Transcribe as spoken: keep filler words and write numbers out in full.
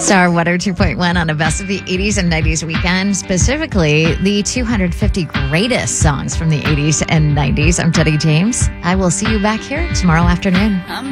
Star one oh two point one on the best of the eighties and nineties weekend, specifically the two hundred fifty greatest songs from the eighties and nineties. I'm Teddy James. I will see you back here tomorrow afternoon.